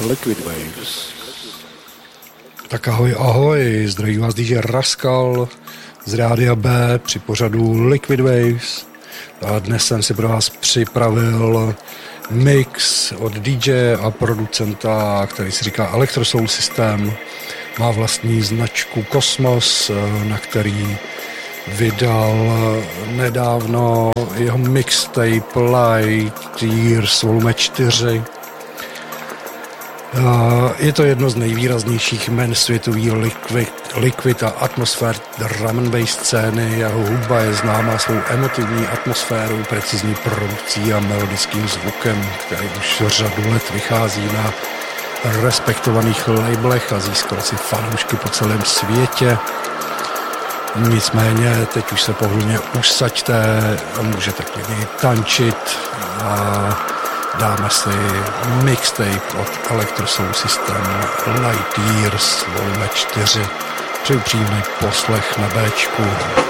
Liquid Waves. Tak ahoj, zdraví vás DJ Rascal z Rádia B při pořadu Liquid Waves. A dnes jsem si pro vás připravil mix od DJ a producenta, který si říká Electrosoul System. Má vlastní značku Kosmos, na který vydal nedávno jeho mixtape Light Years Volume 4. Je to jedno z nejvýraznějších jmen světový liquid a atmosfér drum and bass scény. Jeho hudba je známá svou emotivní atmosférou, precizní produkcí a melodickým zvukem, který už řadu let vychází na respektovaných labelech a získal si fanoušky po celém světě. Nicméně teď už se pohodlně usaďte a můžete klidně tančit a dáme si mixtape od Electrosoul System Light Years Volume 4. Přeju příjemný poslech na Bčku.